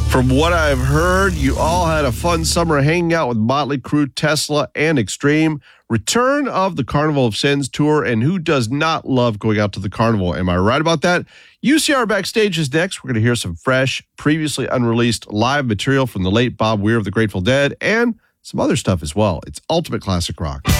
From what I've heard, you all had a fun summer hanging out with Motley Crue, Tesla, and Extreme. Return of the Carnival of Sins tour, and who does not love going out to the carnival? Am I right about that? UCR Backstage is next. We're going to hear some fresh, previously unreleased live material from the late Bob Weir of the Grateful Dead and some other stuff as well. It's Ultimate Classic Rock.